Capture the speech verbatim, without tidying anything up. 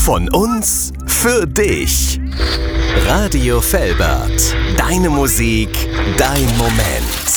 Von uns für dich. Radio Velbert. Deine Musik, dein Moment.